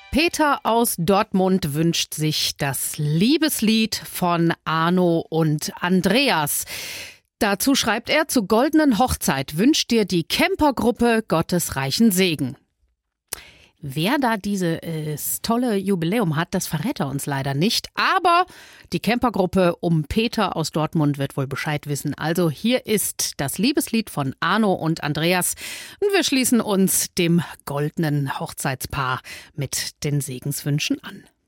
Peter aus Dortmund wünscht sich das Liebeslied von Arno und Andreas. Dazu schreibt er: Zur goldenen Hochzeit wünscht dir die Campergruppe Gottes reichen Segen. Wer da dieses tolle Jubiläum hat, das verrät er uns leider nicht. Aber die Campergruppe um Peter aus Dortmund wird wohl Bescheid wissen. Also hier ist das Liebeslied von Arno und Andreas. Und wir schließen uns dem goldenen Hochzeitspaar mit den Segenswünschen an.